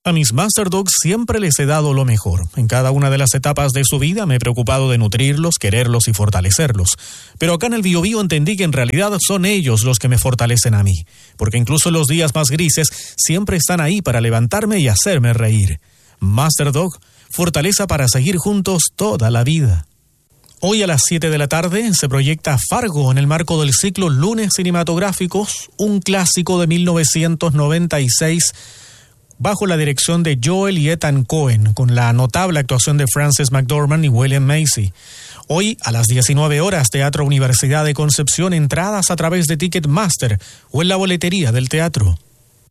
A mis Master Dogs siempre les he dado lo mejor. En cada una de las etapas de su vida me he preocupado de nutrirlos, quererlos y fortalecerlos. Pero acá en el Bío Bío entendí que en realidad son ellos los que me fortalecen a mí. Porque incluso en los días más grises siempre están ahí para levantarme y hacerme reír. Master Dog, fortaleza para seguir juntos toda la vida. Hoy a las 7 de la tarde se proyecta Fargo en el marco del ciclo Lunes Cinematográficos, un clásico de 1996, bajo la dirección de Joel y Ethan Coen, con la notable actuación de Frances McDormand y William Macy. Hoy, a las 19 horas, Teatro Universidad de Concepción, entradas a través de Ticketmaster o en la boletería del teatro.